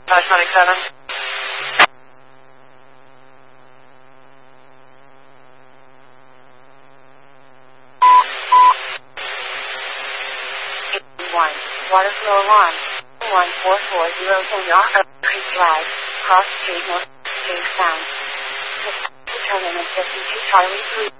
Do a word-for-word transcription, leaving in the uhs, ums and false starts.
Uh, Sonic seven. one. Water flow alarm. one four four zero Sonora Creek Drive. Cross Street North. Street Sound. Determinant fifty-two Charlie three.